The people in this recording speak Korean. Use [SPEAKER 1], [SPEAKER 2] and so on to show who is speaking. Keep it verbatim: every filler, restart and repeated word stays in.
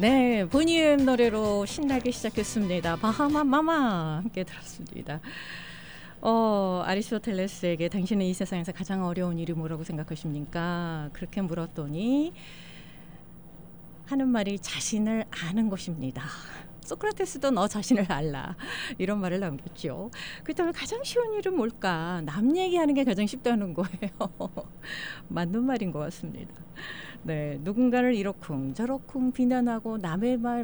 [SPEAKER 1] 네, 보니엠 노래로 신나게 시작했습니다. 바하마 마마 함께 들었습니다. 어, 아리스토텔레스에게 당신은 이 세상에서 가장 어려운 일이 뭐라고 생각하십니까? 그렇게 물었더니 하는 말이 자신을 아는 것입니다. 소크라테스도 너 자신을 알라 이런 말을 남겼죠. 그렇다면 가장 쉬운 일은 뭘까? 남 얘기하는 게 가장 쉽다는 거예요. 맞는 말인 것 같습니다. 네, 누군가를 이러쿵 저러쿵 비난하고 남의 말